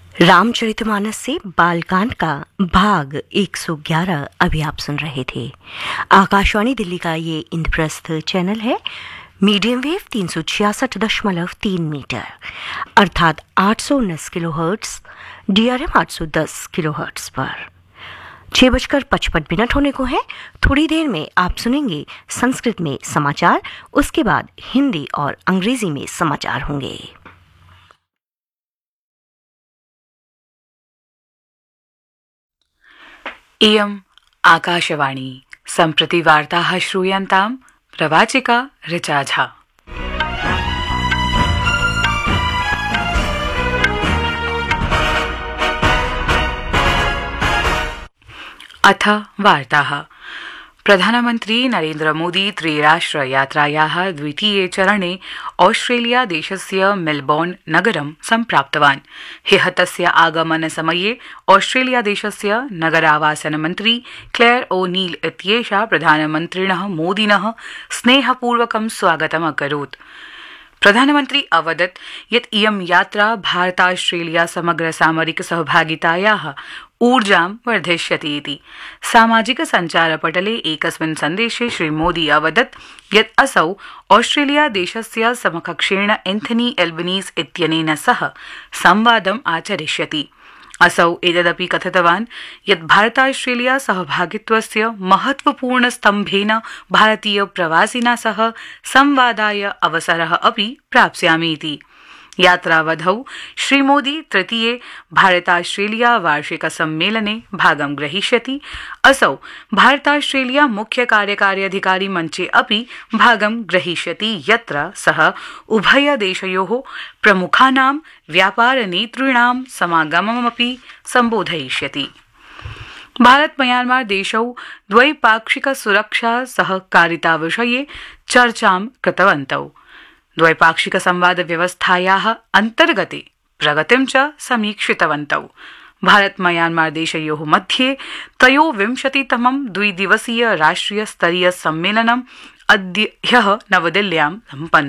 रामचरितमानस से बालकांड का भाग 111 अभी आप सुन रहे थे। आकाशवाणी दिल्ली का ये इंद्रप्रस्थ चैनल है। मीडियम वेव 366.3 मीटर अर्थात 819 किलोहर्ट्ज, DRM 810 किलोहर्ट्ज पर 6:55 होने को है। थोड़ी देर में आप सुनेंगे संस्कृत में समाचार, उसके बाद हिंदी और अंग्रेजी में समाचार होंगे। इयम् आकाशवाणी। सम्प्रति वार्ताः श्रूयन्ताम्। प्रवाचिका ऋचा झा। अथ वार्ताः। प्रधानमन्त्री नरेन्द्र मोदी त्रिराष्ट्र यात्रायाः द्वितीये चरणे ऑस्ट्रेलिया देशस्य मेलबोर्न नगरं सम्प्राप्तवान्। ह्यः तस्य आगमनसमये ऑस्ट्रेलिया देशस्य नगरावासन मन्त्री क्लेयर ओ'नील इत्येषा प्रधानमन्त्रिणः मोदिनः स्नेहपूर्वकं स्वागतम् अकरोत्। प्रधानमन्त्री अवदत् यत् इयं यात्रा भारतास्ट्रेलिया समग्र सामरिक सहभागितायाः ऊर्जां वर्धयिष्यति इति। सामाजिक सञ्चारपटले एकस्मिन् सन्देशे श्रीमोदी अवदत् यत् असौ ऑस्ट्रेलिया देशस्य समकक्षेण एन्थनी एल्बनीज़ इत्यनेन सह संवादम् आचरिष्यति। असौ एतदपि कथितवान् यत् भारतास्ट्रेलिया सहभागित्वस्य महत्वपूर्णस्तम्भेन भारतीय प्रवासिना सह संवादाय अवसरः अपि प्राप्स्यामि इति। यात्रावधौ श्रीमोदी तृतीये भारतास्ट्रेलिया वार्षिक सम्मेलने भागं ग्रहीष्यति। असौ भारतास्ट्रेलिया मुख्य कार्यकारी अधिकारी मञ्चे अपि भागं ग्रहीष्यति, यत्र सः उभयदेशयोः प्रमुखानां व्यापारनेतॄणां समागममपि सम्बोधयिष्यति। भारत म्यांमार देशौ द्वैपाक्षिक सुरक्षा सहकारिताविषये चर्चां कृतवन्तौ। द्वैपाक्षिक संवाद व्यवस्थायाः अन्तर्गते प्रगतिं च समीक्षितवन्तौ। भारत म्यांमार देशयोः मध्ये 23तमं द्विदिवसीय राष्ट्रिय स्तरीय सम्मेलनं ह्यः नवदिल्ल्यां सम्पन्नम्।